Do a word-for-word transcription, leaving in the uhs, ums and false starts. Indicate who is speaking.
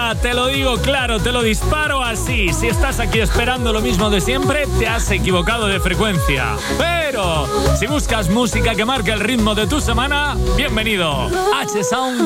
Speaker 1: semana, te lo digo claro, te lo disparo así. Si estás aquí esperando lo mismo de siempre, te has equivocado de frecuencia. Pero si buscas música que marque el ritmo de tu semana, bienvenido. H-Sound